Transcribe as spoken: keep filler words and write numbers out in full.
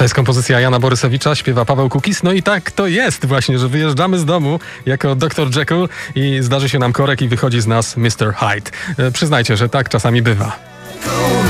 To jest kompozycja Jana Borysewicza, śpiewa Paweł Kukis. No i tak to jest właśnie, że wyjeżdżamy z domu jako doktor Jekyll i zdarzy się nam korek i wychodzi z nas mister Hyde. E, przyznajcie, że tak czasami bywa.